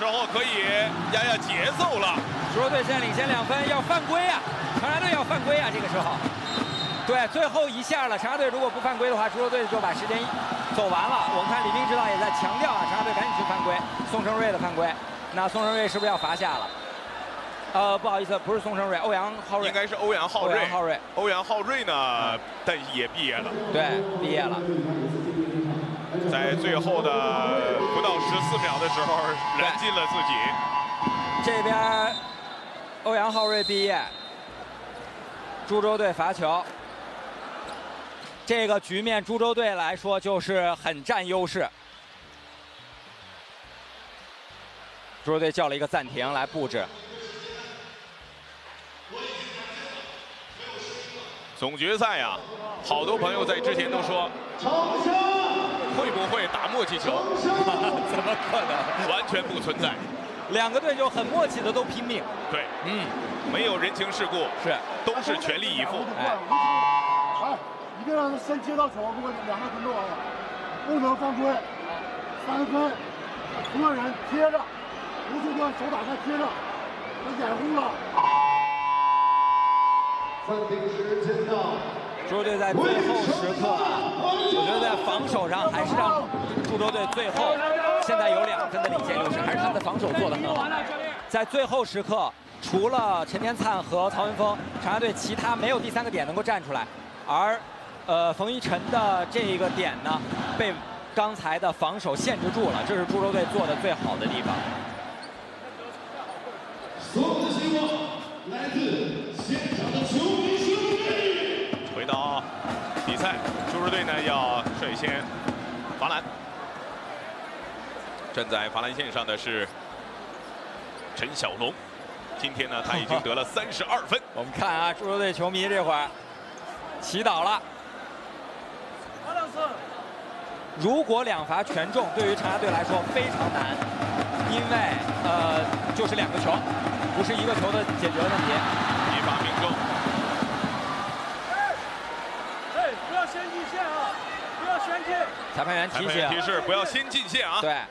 时候可以压压节奏了。 猪肉队现在领先2分，要犯规啊！长沙队要犯规啊！这个时候，对，最后一下了。长沙队如果不犯规的话，猪肉队就把时间走完了。我们看李斌指导也在强调啊，长沙队赶紧去犯规。宋承瑞的犯规，那宋承瑞是不是要罚下了？不好意思，不是宋承瑞，欧阳浩瑞， 应该是欧阳浩瑞。欧阳浩瑞呢，但也毕业了。 对，毕业了。 在最后的不到14秒的时候，燃尽了自己。 这边欧阳浩瑞毕业，株洲队罚球。这个局面，株洲队来说就是很占优势。株洲队叫了一个暂停来布置。 总决赛呀，好多朋友在之前都说，会不会打默契球？ 怎么可能？ 完全不存在。 两个队就很默契的都拼命。 对，没有人情世故， 是都是全力以赴。 一定让他先接到球，如果2个分钟完了，不能犯规。3分，所有人贴着，吴球官手打开贴着，他掩护了。 暂停时间到。 株洲队在最后时刻啊，我觉得在防守上还是让株洲队最后现在有2分的领先优势，还是他们的防守做得很好。在最后时刻，除了陈天灿和曹文峰，长沙队其他没有第3个点能够站出来，而冯一晨的这个点呢，被刚才的防守限制住了，这是株洲队做的最好的地方。 所有的希望来自现场的球迷兄弟。 回到比赛，株洲队呢要率先罚篮。站在罚篮线上的是陈小龙，今天呢他已经得了32分。 我们看啊，株洲队球迷这会儿祈祷了。如果2罚全中，对于长沙队来说非常难，因为就是2个球，不是1个球的解决问题。 1罚命中。 不要先进线啊！不要先进。 裁判员提醒， 提示不要先进线啊。 对。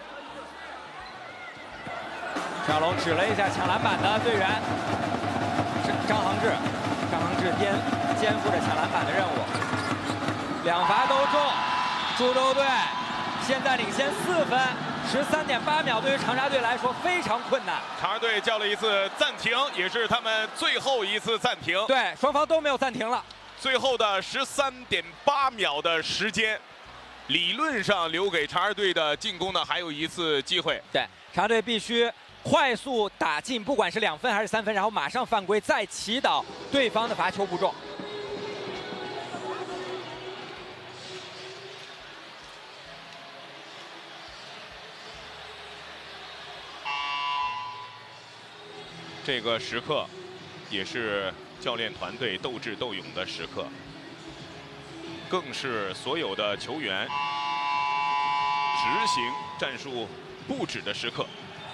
小龙指了一下抢篮板的队员，是张航志。张航志肩负着抢篮板的任务，2罚都中。株洲队现在领先4分，13.8秒，对于长沙队来说非常困难。 长沙队叫了一次暂停，也是他们最后一次暂停。 对，双方都没有暂停了。 最后的13.8秒的时间，理论上留给长沙队的进攻呢还有1次机会。 对，长沙队必须快速打进，不管是2分还是3分，然后马上犯规，再祈祷对方的罚球不中。 这个时刻，也是教练团队斗智斗勇的时刻，更是所有的球员执行战术布置的时刻。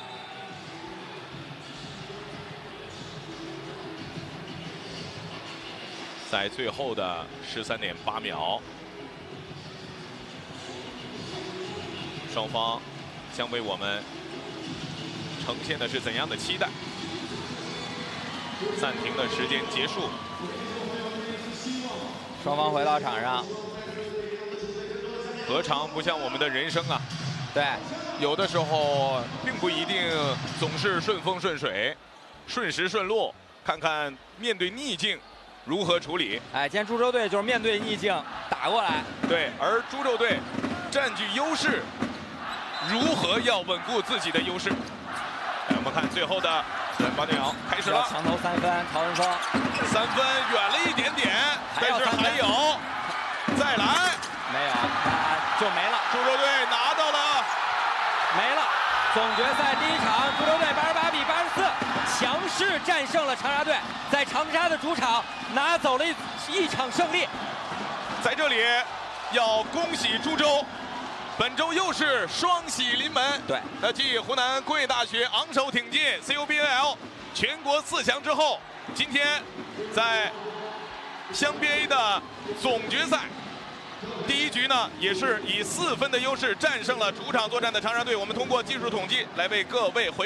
在最后的13.8秒，双方将为我们呈现的是怎样的期待？暂停的时间结束， 双方回到场上， 何尝不像我们的人生啊？ 对， 有的时候并不一定总是顺风顺水、顺时顺路，看看面对逆境如何处理。 哎，今天株洲队就是面对逆境打过来， 对，而株洲队占据优势，如何要稳固自己的优势？来，我们看最后的8秒开始了， 强投3分，曹文峰 3分远了一点点，但是还有，再来， 没有，那就没了。 株洲队拿到了， 没了。总决赛第1场，株洲队88比84强势战胜了长沙队，在长沙的主场拿走了一场胜利。 在这里要恭喜株洲。本周又是双喜临门， 对， 那继湖南工业大学昂首挺进 CUBL 全国4强之后，今天在湘 BA 的总决赛第1局呢，也是以4分的优势战胜了主场作战的长沙队。我们通过技术统计来为各位回